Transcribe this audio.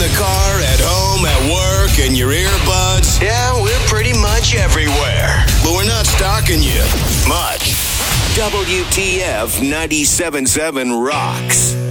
The car, at home, at work, in your earbuds. Yeah, we're pretty much everywhere. But we're not stalking you much. WTF 97.7 rocks.